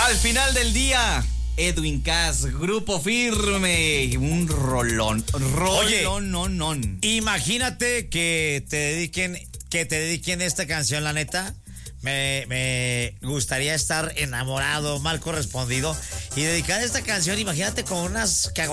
Al final del día, Edwin Cass, Grupo Firme, un rolón. Oye, no. Imagínate que te dediquen esta canción, la neta. Me gustaría estar enamorado, mal correspondido y dedicar esta canción, imagínate con unas